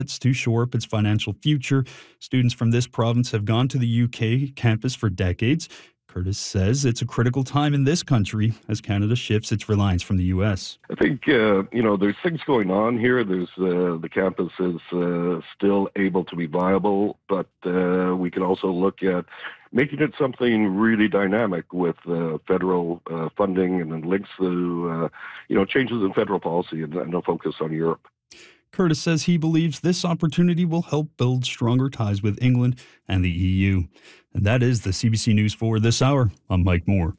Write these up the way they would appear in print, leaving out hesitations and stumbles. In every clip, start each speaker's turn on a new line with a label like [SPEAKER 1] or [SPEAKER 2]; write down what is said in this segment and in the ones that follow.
[SPEAKER 1] to shore up its financial future. Students from this province have gone to the UK campus for decades. Curtis says it's a critical time in this country as Canada shifts its reliance from the U.S.
[SPEAKER 2] I think, there's things going on here. There's the campus is still able to be viable, but we can also look at making it something really dynamic with federal funding and then links to, changes in federal policy and a focus on Europe.
[SPEAKER 1] Curtis says he believes this opportunity will help build stronger ties with England and the EU. And that is the CBC News for this hour. I'm Mike Moore.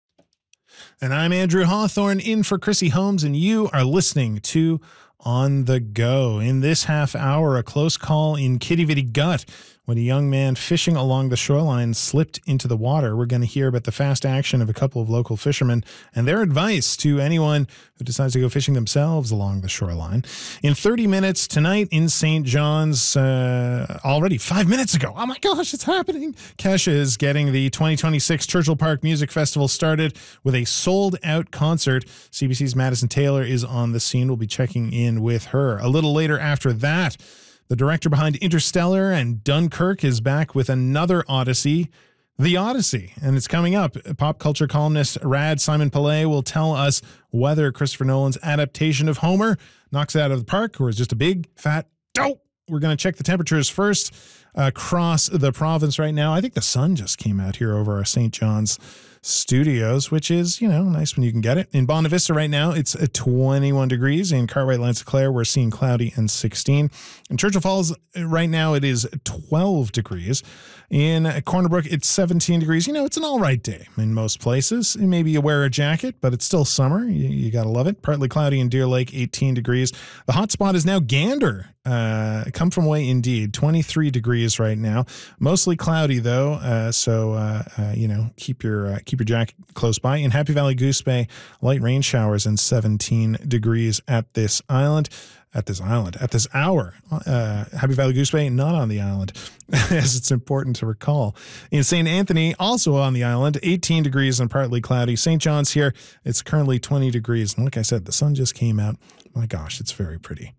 [SPEAKER 3] And I'm Andrew Hawthorne in for Chrissy Holmes, and you are listening to On the Go. In this half hour, a close call in Quidi-Vidi Gut when a young man fishing along the shoreline slipped into the water. We're going to hear about the fast action of a couple of local fishermen and their advice to anyone who decides to go fishing themselves along the shoreline. In 30 minutes tonight in St. John's, already 5 minutes ago. Oh my gosh, it's happening. Kesha is getting the 2026 Churchill Park Music Festival started with a sold-out concert. CBC's Madison Taylor is on the scene. We'll be checking in with her. A little later after that, the director behind Interstellar and Dunkirk is back with another Odyssey, The Odyssey, and it's coming up. Pop culture columnist Rad Simon Pillay will tell us whether Christopher Nolan's adaptation of Homer knocks it out of the park or is just a big, fat dope. We're going to check the temperatures first across the province right now. I think the sun just came out here over our St. John's studios, which is, nice when you can get it. In Bonavista Vista right now, it's 21 degrees. In Cartwright, Lanza-Clare, we're seeing cloudy and 16. In Churchill Falls right now, it is 12 degrees. In Corner Brook, it's 17 degrees. It's an all right day in most places. Maybe you wear a jacket, but it's still summer. You got to love it. Partly cloudy in Deer Lake, 18 degrees. The hot spot is now Gander. Come from way indeed, 23 degrees right now. Mostly cloudy though, so keep your jacket close by. In Happy Valley Goose Bay, light rain showers and 17 degrees at this hour. Happy Valley Goose Bay, not on the island, as it's important to recall. In St. Anthony, also on the island, 18 degrees and partly cloudy. St. John's here, it's currently 20 degrees. And like I said, the sun just came out. My gosh, it's very pretty.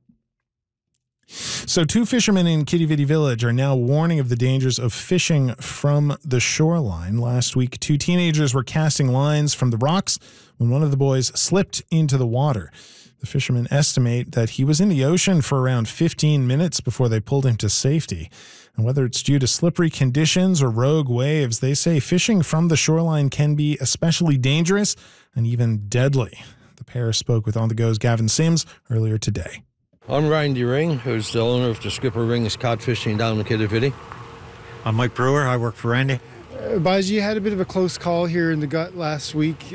[SPEAKER 3] So 2 fishermen in Quidi-Vidi Village are now warning of the dangers of fishing from the shoreline. Last week, 2 teenagers were casting lines from the rocks when one of the boys slipped into the water. The fishermen estimate that he was in the ocean for around 15 minutes before they pulled him to safety. And whether it's due to slippery conditions or rogue waves, they say fishing from the shoreline can be especially dangerous and even deadly. The pair spoke with On the Go's Gavin Sims earlier today.
[SPEAKER 4] I'm Randy Ring, who's the owner of the Skipper Rings Cod Fishing down in Quidi-Vidi.
[SPEAKER 5] I'm Mike Brewer. I work for Randy.
[SPEAKER 6] Buzz, you had a bit of a close call here in the Gut last week.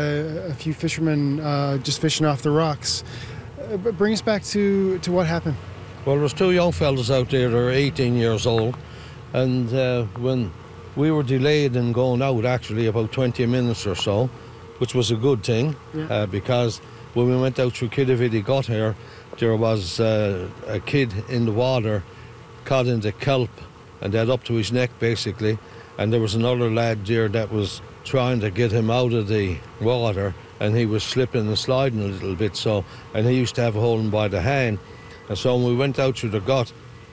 [SPEAKER 6] A few fishermen just fishing off the rocks. But bring us back to what happened.
[SPEAKER 4] Well, there's 2 young fellas out there that are 18 years old. And when we were delayed in going out, actually, about 20 minutes or so, which was a good thing, because when we went out through Quidi-Vidi Gut here, there was a kid in the water caught in the kelp and that up to his neck basically, and there was another lad there that was trying to get him out of the water, and he was slipping and sliding a little bit, and he used to have a hold him by the hand. And so when we went out through the gut,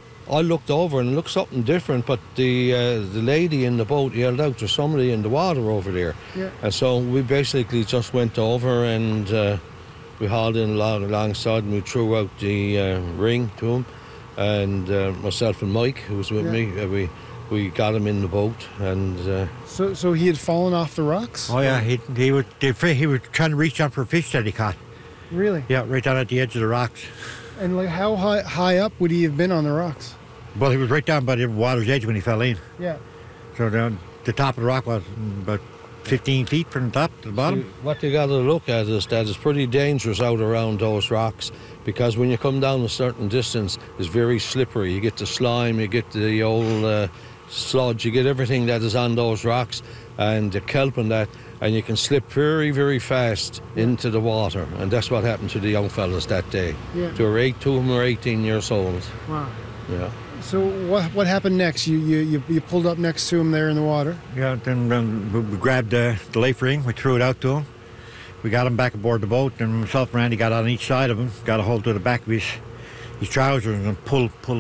[SPEAKER 4] I looked over and looked something different, but the lady in the boat yelled out, "There's somebody in the water over there." And so we basically just went over and we hauled in alongside and we threw out the ring to him, and myself and Mike, who was with me, we got him in the boat. And
[SPEAKER 6] so he had fallen off the rocks?
[SPEAKER 5] Oh yeah, he was trying to reach out for a fish that he caught.
[SPEAKER 6] Really?
[SPEAKER 5] Yeah, right down at the edge of the rocks.
[SPEAKER 6] And how high up would he have been on the rocks?
[SPEAKER 5] Well, he was right down by the water's edge when he fell in.
[SPEAKER 6] Yeah.
[SPEAKER 5] So down the top of the rock was about 15 feet from the top to the bottom.
[SPEAKER 4] See, what you got to look at is that it's pretty dangerous out around those rocks, because when you come down a certain distance, it's very slippery. You get the slime, you get the old sludge, you get everything that is on those rocks and the kelp and that, and you can slip very, very fast into the water. And that's what happened to the young fellas that day.
[SPEAKER 6] Yeah.
[SPEAKER 4] Two of them were 18 years old.
[SPEAKER 6] Wow.
[SPEAKER 4] Yeah.
[SPEAKER 6] So what happened next? You pulled up next to him there in the water?
[SPEAKER 5] Yeah, then we grabbed the life ring, we threw it out to him. We got him back aboard the boat, and myself and Randy got on each side of him, got a hold to the back of his trousers and pull